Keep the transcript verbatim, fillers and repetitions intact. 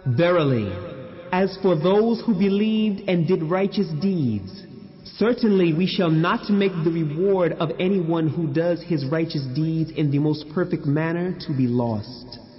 Verily, as for those who believed and did righteous deeds, certainly we shall not make the reward of anyone who does his righteous deeds in the most perfect manner to be lost.